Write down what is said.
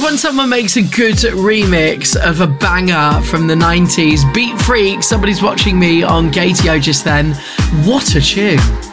when someone makes a good remix of a banger from the 90s. Beat Freak, Somebody's Watching Me on Gatio just then. What a tune.